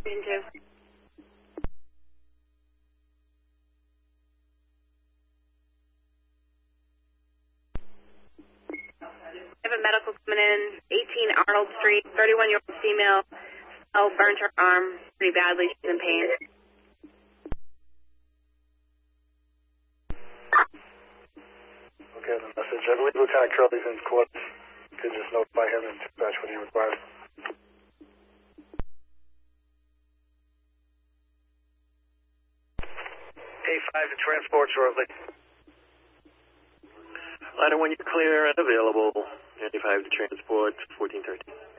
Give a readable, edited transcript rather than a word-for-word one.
Region 2. I have a medical coming in, 18 Arnold Street, 31-year-old female, burned her arm pretty badly. She's in pain. Okay, the message. I believe Lieutenant Curley's in court. You could just notify him and dispatch what he requires. A5 to transport shortly. Ladder 1, you're clear and available. A5 to transport, 1413.